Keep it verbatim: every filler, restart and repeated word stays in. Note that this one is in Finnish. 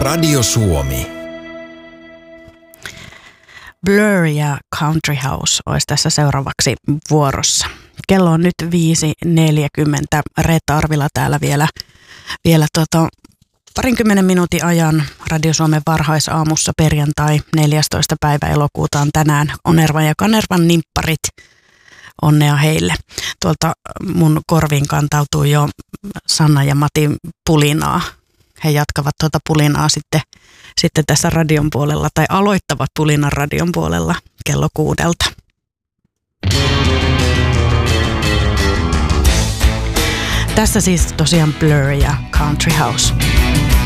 Radio Suomi. Blur ja Country House olisi tässä seuraavaksi vuorossa. Kello on nyt viisi neljäkymmentä. Reetta Arvila täällä vielä, vielä tota, parinkymmenen minuutin ajan Radio Suomen varhaisaamussa perjantai neljästoista päivä elokuuta on tänään Onervan ja Kanervan nimpparit. Onnea heille. Tuolta mun korviin kantautuu jo Sanna ja Matin pulinaa. He jatkavat tuota pulinaa sitten, sitten tässä radion puolella tai aloittavat pulinan radion puolella kello kuudelta. Tässä siis tosiaan Blur ja Country House.